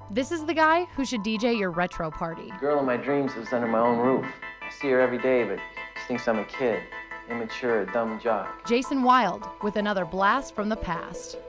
This is the guy who should DJ your retro party. The girl in my dreams lives under my own roof. I see her every day, but she thinks I'm a kid, immature, a dumb jock. Jason Wilde with another blast from the past.